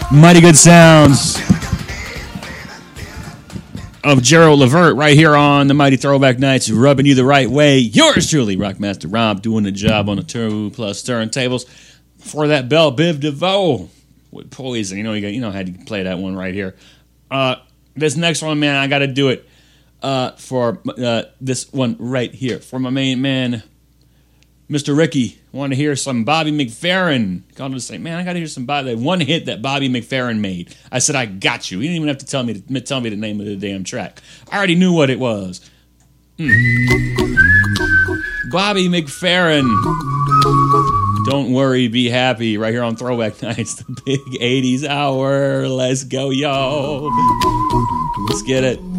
Mighty good sounds of Gerald Levert right here on the Mighty Throwback Nights, rubbing you the right way. Yours truly, Rockmaster Rob, doing the job on the 2+ turntables. For that Belle Biv DeVoe with Poison. You know how to play that one right here. This next one, man, I got to do it for this one right here. For my main man, Mr. Ricky. Want to hear some Bobby McFerrin. Called him to say, man, I got to hear some Bobby. One hit that Bobby McFerrin made. I said, I got you. You didn't even have to tell me the name of the damn track. I already knew what it was. Bobby McFerrin. Don't worry, be happy. Right here on Throwback Nights, the big 80s hour. Let's go, y'all. Let's get it.